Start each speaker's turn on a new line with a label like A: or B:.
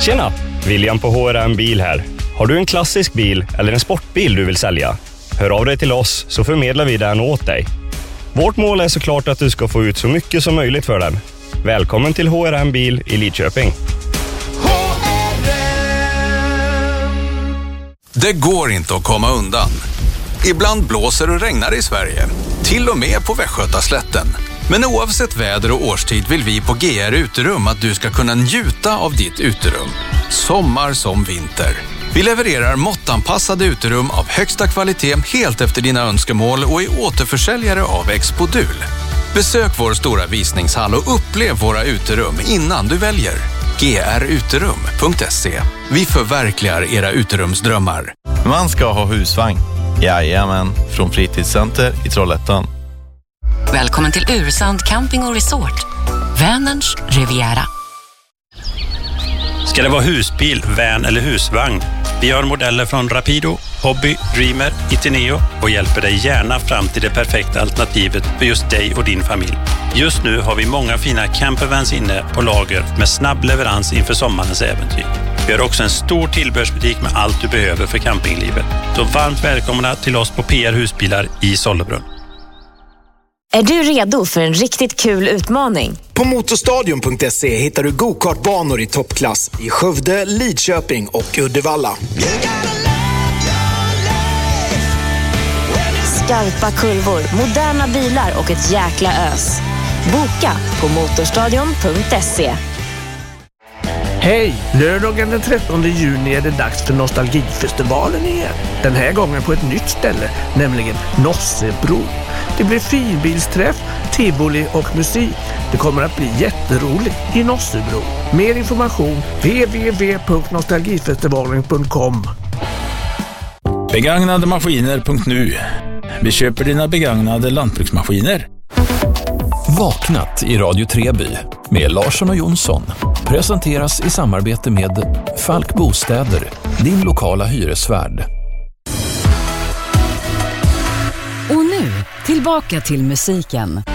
A: Tjena! William på HRM Bil här. Har du en klassisk bil eller en sportbil du vill sälja? Hör av dig till oss så förmedlar vi den åt dig. Vårt mål är såklart att du ska få ut så mycket som möjligt för den. Välkommen till HRM Bil i Lidköping.
B: Det går inte att komma undan. Ibland blåser och regnar i Sverige. Till och med på Västgötaslätten. Men oavsett väder och årstid vill vi på GR Uterum att du ska kunna njuta av ditt uterum. Sommar som vinter. Vi levererar måttanpassade uterum av högsta kvalitet helt efter dina önskemål och är återförsäljare av Expodul. Besök vår stora visningshall och upplev våra uterum innan du väljer. gruterum.se. Vi förverkligar era uterumsdrömmar.
C: Man ska ha husvagn. Jajamän, från Fritidscenter i Trollhättan.
D: Välkommen till Ursand Camping och Resort. Vänerns Riviera.
E: Ska det vara husbil, van eller husvagn? Vi har modeller från Rapido, Hobby, Dreamer, Itineo och hjälper dig gärna fram till det perfekta alternativet för just dig och din familj. Just nu har vi många fina campervans inne på lager med snabb leverans inför sommarens äventyr. Vi har också en stor tillbehörsbutik med allt du behöver för campinglivet. Så varmt välkomna till oss på PR Husbilar i Sollebrunn.
F: Är du redo för en riktigt kul utmaning?
G: På motorstadion.se hittar du go-kartbanor i toppklass i Skövde, Lidköping och Uddevalla.
F: Skarpa kurvor, moderna bilar och ett jäkla ös. Boka på motorstadion.se.
H: Hej! Lördagen den 13 juni är det dags för Nostalgifestivalen igen. Den här gången på ett nytt ställe, nämligen Nossebro. Det blir finbilsträff, tivoli och musik. Det kommer att bli jätteroligt i Nossebro. Mer information www.nostalgifestivalen.com.
I: Begagnademaskiner.nu. Vi köper dina begagnade lantbruksmaskiner.
J: Vaknat i Radio Treby med Larsson och Jonsson presenteras i samarbete med Falk Bostäder, din lokala hyresvärd.
D: Och nu, tillbaka till musiken.